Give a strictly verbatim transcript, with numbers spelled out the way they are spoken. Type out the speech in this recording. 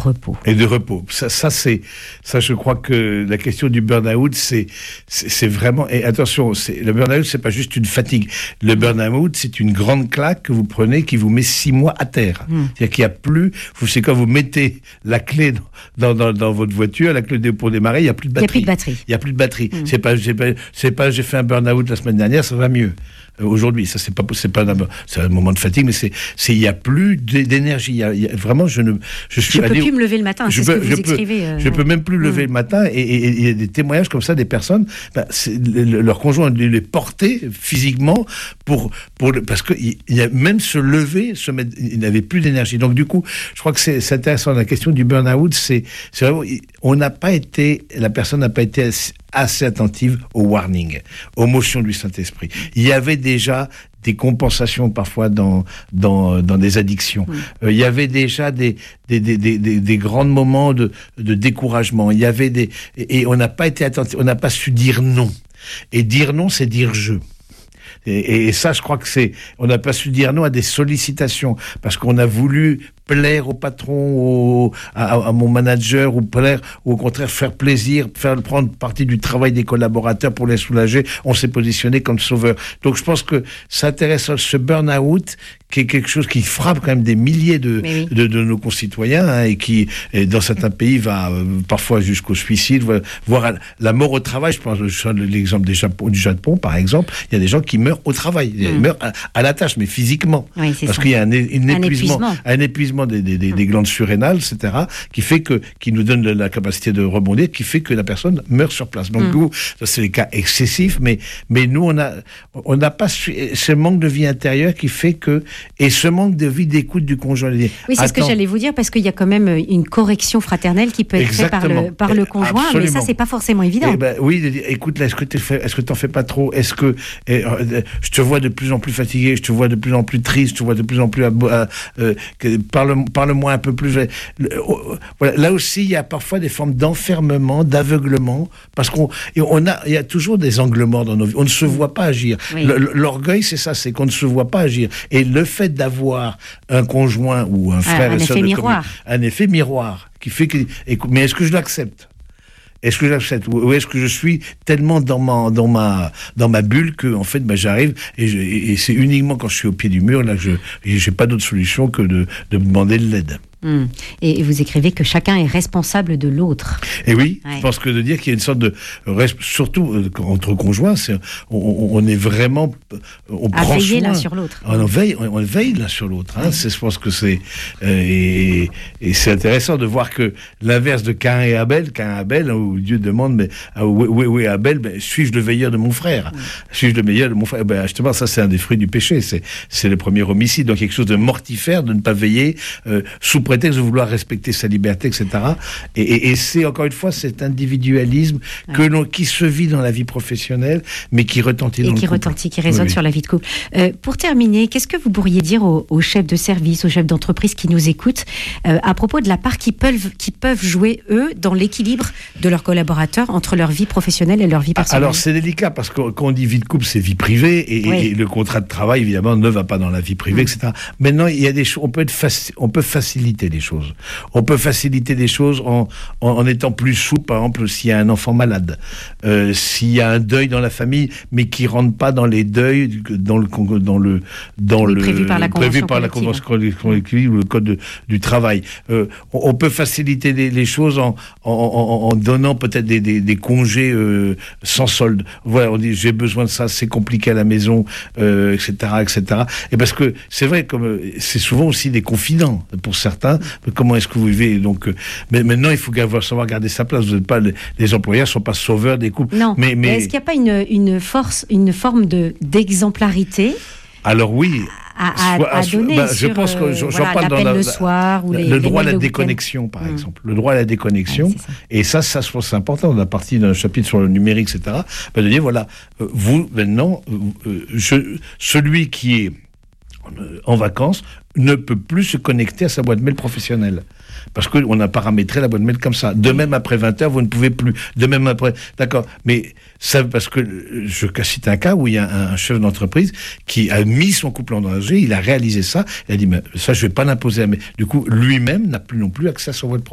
repos. Et de repos. Ça, ça, c'est, ça, je crois que la question du burn-out, c'est, c'est, c'est vraiment, et attention, c'est, le burn-out, c'est pas juste une fatigue. Le burn-out, c'est une grande claque que vous prenez qui vous met six mois à terre. Mmh. C'est-à-dire qu'il n'y a plus, vous savez, quand vous mettez la clé dans, dans, dans votre voiture, la clé pour démarrer, il n'y a plus de batterie. Il n'y a plus de batterie. Il n'y a plus de batterie. Mmh. C'est pas, c'est pas, c'est pas, j'ai fait un burn-out la semaine dernière, ça va mieux. Aujourd'hui, ça c'est pas, c'est pas, c'est un moment de fatigue, mais c'est, c'est, il y a plus d'énergie. Il y a, il y a vraiment, je ne, je suis. Je peux allé, plus me lever le matin. Je c'est peux, ce que vous je écrivez. peux, euh... je peux même plus lever mmh. le matin, et il y a des témoignages comme ça des personnes. Ben, c'est, le, leur conjoint les portait physiquement pour, pour, parce que il y a même se lever, se mettre, il n'avait plus d'énergie. Donc du coup, je crois que c'est, c'est intéressant. La question du burn-out, c'est, c'est vraiment, on n'a pas été, la personne n'a pas été assez, assez attentive au warning, aux motions du Saint-Esprit. Il y avait déjà des compensations parfois dans dans dans des addictions. Oui. Euh, il y avait déjà des des des des des, des grands moments de de découragement. Il y avait des et, et on n'a pas été attentif, on n'a pas su dire non. Et dire non, c'est dire je. Et, et ça, je crois que c'est, on n'a pas su dire non à des sollicitations parce qu'on a voulu plaire au patron, au, à, à mon manager, ou plaire, ou au contraire faire plaisir, faire prendre partie du travail des collaborateurs pour les soulager. On s'est positionné comme sauveur. Donc je pense que ça intéresse ce burn-out, qui est quelque chose qui frappe quand même des milliers de oui. de, de nos concitoyens, hein, et qui, et dans certains pays, va euh, parfois jusqu'au suicide, voire la mort au travail. Je pense l'exemple des Japon, du Japon, par exemple. Il y a des gens qui meurent au travail, ils mmh. meurent à, à la tâche, mais physiquement, oui, parce ça. qu'il y a un, un, un épuisement, épuisement, un épuisement Des, des, des, des glandes surrénales, et cetera, qui fait que, qui nous donne la capacité de rebondir, qui fait que la personne meurt sur place. Donc, mmh. nous, ça, c'est les cas excessifs, mais, mais nous, on a, on n'a pas su, ce manque de vie intérieure qui fait que, et ce manque de vie d'écoute du conjoint. Oui, c'est Attends. ce que j'allais vous dire, parce qu'il y a quand même une correction fraternelle qui peut être Exactement. faite par le, par le conjoint, Absolument. mais ça, c'est pas forcément évident. Eh ben, oui, écoute, là, est-ce que tu fais, est-ce que t'en fais pas trop? Est-ce que, eh, euh, je te vois de plus en plus fatigué, je te vois de plus en plus triste, je te vois de plus en plus, euh, euh, que, parle, parle-moi un peu plus. Voilà. Là aussi, il y a parfois des formes d'enfermement, d'aveuglement, parce qu'on, et on a, il y a toujours des angles morts dans nos vies. On ne se voit pas agir. Oui. L'orgueil, c'est ça, c'est qu'on ne se voit pas agir. Et le fait d'avoir un conjoint ou un frère ah, un et sœur effet de miroir. Commun, un effet miroir, qui fait que, mais est-ce que je l'accepte? Est-ce que j'accepte ou est-ce que je suis tellement dans ma dans ma dans ma bulle que en fait bah, j'arrive et, je, et c'est uniquement quand je suis au pied du mur là que je j'ai pas d'autre solution que de de demander de l'aide. Mmh. Et vous écrivez que chacun est responsable de l'autre. Et oui, ouais. je pense que de dire qu'il y a une sorte de surtout euh, entre conjoints, c'est, on, on est vraiment on à prend veiller soin. l'un sur l'autre. On veille, on, on veille l'un sur l'autre. Hein. Ouais. C'est, je pense que c'est euh, et, et c'est intéressant de voir que l'inverse de Caïn et Abel, Caïn et Abel, où Dieu demande mais ah, oui, oui, oui, Abel, ben, suis-je le veilleur de mon frère? Ouais. Suis-je le meilleur de mon frère? Ben justement, ça c'est un des fruits du péché. C'est c'est le premier homicide, donc quelque chose de mortifère de ne pas veiller euh, sous prétexte de vouloir respecter sa liberté, et cetera. Et, et, et c'est encore une fois cet individualisme ouais. que l'on, qui se vit dans la vie professionnelle, mais qui retentit et dans qui le couple. retentit, qui résonne oui, sur la vie de couple. Euh, pour terminer, qu'est-ce que vous pourriez dire aux, aux chefs de service, aux chefs d'entreprise qui nous écoutent, euh, à propos de la part qu'ils peuvent, qu'ils peuvent jouer, eux, dans l'équilibre de leurs collaborateurs entre leur vie professionnelle et leur vie personnelle? Alors, c'est délicat, parce que quand on dit vie de couple, c'est vie privée, et, oui. et le contrat de travail, évidemment, ne va pas dans la vie privée, mmh. et cetera. Maintenant, il y a des choses, on peut être faci- on peut faciliter les choses. On peut faciliter des choses en, en, en étant plus souple, par exemple, s'il y a un enfant malade, euh, s'il y a un deuil dans la famille, mais qui rentre pas dans les deuils, dans le, dans le, dans oui, le, prévu par la prévu convention par la collective, convention collective ou le code de, du travail. Euh, on, on peut faciliter les, les choses en, en, en, en donnant peut-être des, des, des congés euh, sans solde. Voilà, on dit j'ai besoin de ça, c'est compliqué à la maison, euh, et cetera, et cetera. Et parce que c'est vrai, comme c'est souvent aussi des confidents pour certains. Comment est-ce que vous vivez? Donc, euh, mais maintenant, il faut savoir garder sa place. Vous n'êtes pas les, les employeurs, sont pas sauveurs des couples. Non. Mais, mais... est-ce qu'il n'y a pas une, une force, une forme de d'exemplarité? Alors oui. À, à, à donner bah, sur, je pense que j'en voilà, parle dans la, le soir ou la, les, le les droit à la de déconnexion, par mmh. exemple. Le droit à la déconnexion. Ouais, ça. Et ça, ça, je pense que c'est important. On a parti d'un chapitre sur le numérique, et cetera. Bah, de dire, voilà, euh, vous, maintenant, euh, je, celui qui est en vacances ne peut plus se connecter à sa boîte mail professionnelle. Parce qu'on a paramétré la boîte mail comme ça. De même, après vingt heures, vous ne pouvez plus. De même, après... D'accord. Mais ça, parce que je cite un cas où il y a un chef d'entreprise qui a mis son couple en danger, il a réalisé ça, il a dit, mais ça, je ne vais pas l'imposer à mes... Du coup, lui-même n'a plus non plus accès à son boîte